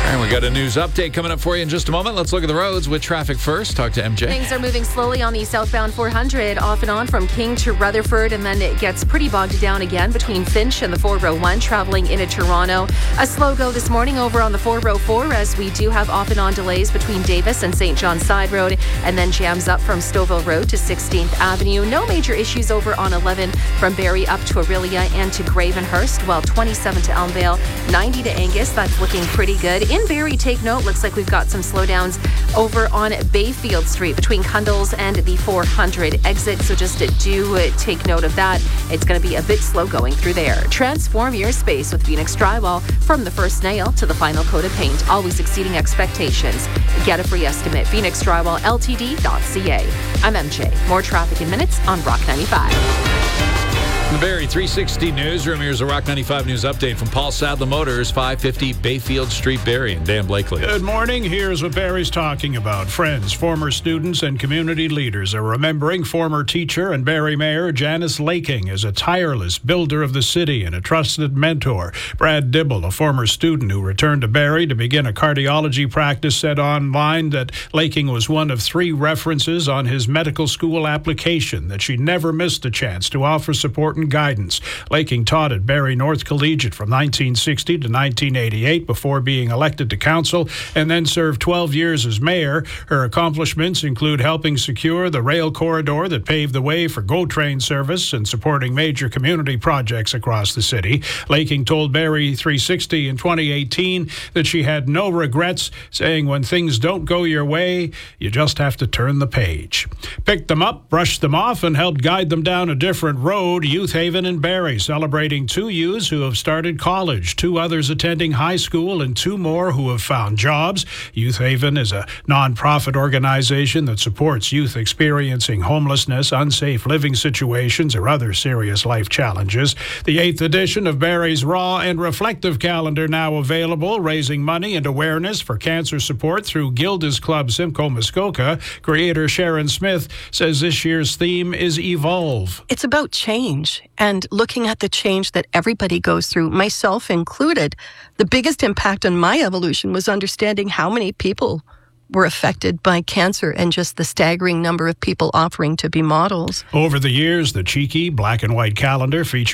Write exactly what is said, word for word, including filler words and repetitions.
And we got a news update coming up for you in just a moment. Let's look at the roads with traffic first. Talk to M J. Things are moving slowly on the southbound four hundred, off and on from King to Rutherford, and then it gets pretty bogged down again between Finch and the four oh one, traveling into Toronto. A slow go this morning over on the four oh four, as we do have off and on delays between Davis and Saint John Side Road, and then jams up from Stouffville Road to sixteenth Avenue. No major issues over on eleven from Barrie up to Aurelia and to Gravenhurst, while twenty-seven to Elmvale, ninety to Angus. That's looking pretty good. In Barrie, take note, looks like we've got some slowdowns over on Bayfield Street between Cundles and the four hundred exit, so just do uh, take note of that. It's going to be a bit slow going through there. Transform your space with Phoenix Drywall. From the first nail to the final coat of paint, always exceeding expectations. Get a free estimate. Phoenix Drywall L T D dot C A. I'm M J. More traffic in minutes on Rock ninety-five. The Barrie three sixty Newsroom. Here's a Rock ninety-five News update from Paul Sadler Motors, five fifty Bayfield Street, Barrie, and Dan Blakely. Good morning. Here's what Barrie's talking about. Friends, former students, and community leaders are remembering former teacher and Barrie Mayor Janice Laking as a tireless builder of the city and a trusted mentor. Brad Dibble, a former student who returned to Barrie to begin a cardiology practice, said online that Laking was one of three references on his medical school application, that she never missed a chance to offer support and guidance. Laking taught at Barrie North Collegiate from nineteen sixty to nineteen eighty-eight before being elected to council, and then served twelve years as mayor. Her accomplishments include helping secure the rail corridor that paved the way for GO train service and supporting major community projects across the city. Laking told Barrie three sixty in twenty eighteen that she had no regrets, saying when things don't go your way, you just have to turn the page. Picked them up, brushed them off, and helped guide them down a different road. Youth Haven and Barrie celebrating two youths who have started college, two others attending high school, and two more who have found jobs. Youth Haven is a non-profit organization that supports youth experiencing homelessness, unsafe living situations, or other serious life challenges. The eighth edition of Barrie's Raw and Reflective Calendar now available, raising money and awareness for cancer support through Gilda's Club Simcoe Muskoka. Creator Sharon Smith says this year's theme is Evolve. It's about change and looking at the change that everybody goes through, myself included. The biggest impact on my evolution was understanding how many people were affected by cancer and just the staggering number of people offering to be models. Over the years, the cheeky black and white calendar features